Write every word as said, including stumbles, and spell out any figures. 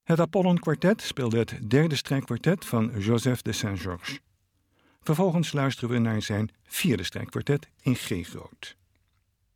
Het Apollon Quartet speelde het derde strijkkwartet van Joseph de Saint-Georges. Vervolgens luisteren we naar zijn vierde strijkkwartet in G groot.